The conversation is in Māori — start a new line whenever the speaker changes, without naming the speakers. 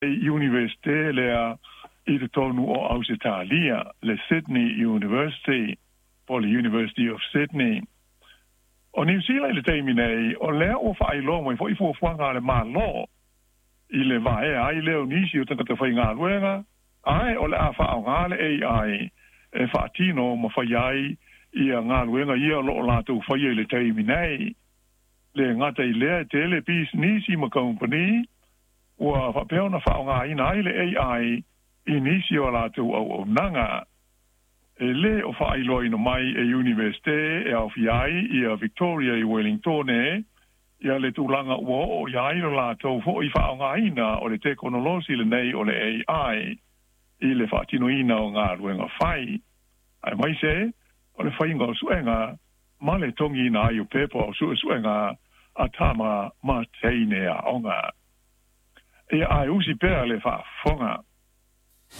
University le I te tonu o Ausitalia, le Sydney University, Poly University of Sydney. O New Zealand le teimi nei, o lea o whailo mo I fo fuanga le malo. I le vae ai leo nisi o tangata whai ngā luenga. Ai o le a whao ngā le AI, e whaatino ma whai ai I a ngā luenga I a loo lātou whai ai le teimi nei. Le ngata I lea te le pis nisi ma company, ua whapeo na whao ngā ina ai le AI, I nisi o lātou au nanga. E le o whaailoa ina mai e University e au fiai I a Victoria I Wellington Ia le tūlanga ua o iai o lātou fo I whao ngā ina o le teknolosi le nei o le AI I le whaatino ina o ngā ruenga whai. Ai mai se, o le whainga o suenga, ma le tongi ina ai o pepo o suenga a tama ma teine a onga. E ai usi pēra le wha fonga.